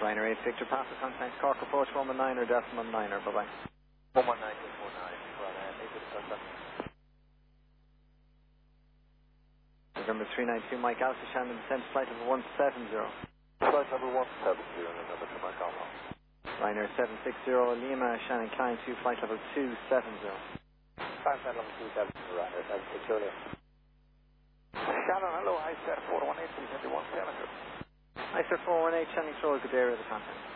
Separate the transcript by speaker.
Speaker 1: Ryanair 8 Victor Papa, contact Cork approach 119 or Delta 19er, bye-bye.
Speaker 2: 119, 119,
Speaker 1: November 392 Mike Alpha, Shannon descent flight level 170.
Speaker 2: Flight level 170, November to Mike Alpha.
Speaker 1: Ryanair 760 Lima, Shannon Klein 2, flight level 270.
Speaker 2: Flight level 270, Ryanair 760. Shannon, hello, I said 418, 321 Senator.
Speaker 1: I sir 418, Shannon Control, good day, the contact.